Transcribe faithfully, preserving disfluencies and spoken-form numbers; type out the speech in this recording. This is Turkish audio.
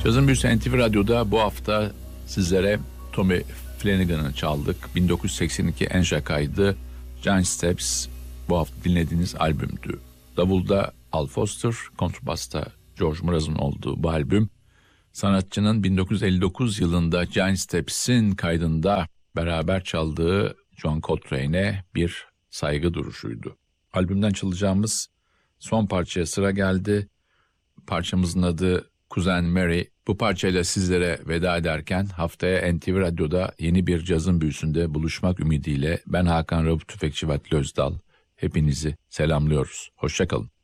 Cazın Büyüsü N T V Radyo'da bu hafta sizlere Tommy Flanagan'ı çaldık. bin dokuz yüz seksen iki Enja kaydı Giant Steps bu hafta dinlediğiniz albümdü. Davulda Al Foster, kontrbasta George Mraz'ın olduğu bu albüm, sanatçının bin dokuz yüz elli dokuz yılında Giant Steps'in kaydında beraber çaldığı John Coltrane'e bir saygı duruşuydu. Albümden çalacağımız son parçaya sıra geldi. Parçamızın adı Kuzen Mary. Bu parçayla sizlere veda ederken haftaya N T V Radyo'da yeni bir cazın büyüsünde buluşmak ümidiyle ben Hakan Rauf Tüfekçi ve Atli Özdal hepinizi selamlıyoruz. Hoşça kalın.